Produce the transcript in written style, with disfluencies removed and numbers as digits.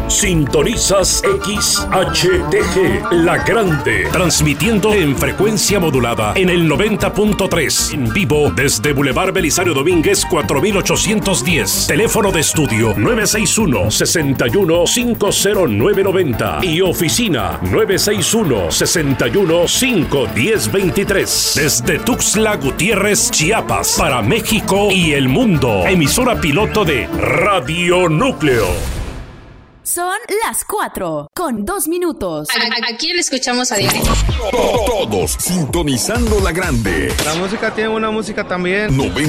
Sintonizas XHTG, La Grande, transmitiendo en frecuencia modulada en el 90.3, en vivo desde Boulevard Belisario Domínguez 4810, teléfono de estudio 961-61-50990 y oficina 961-61-51023, desde Tuxtla Gutiérrez, Chiapas, para México y el mundo. Emisora piloto de Radio Núcleo. Son las 4:02. ¿A quién le escuchamos a diario? Todos sintonizando La Grande. La música tiene una música también.